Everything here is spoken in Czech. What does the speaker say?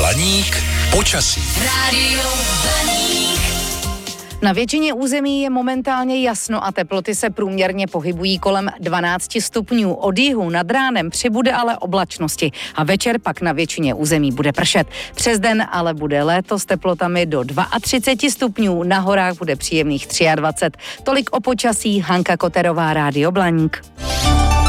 Blaník počasí. Rádio Blaník. Na většině území je momentálně jasno a teploty se průměrně pohybují kolem 12 stupňů. Od jihu nad ránem přibude ale oblačnosti a večer pak na většině území bude pršet. Přes den ale bude léto s teplotami do 32 stupňů, na horách bude příjemných 23. Tolik o počasí, Hanka Koterová, Rádio Blaník.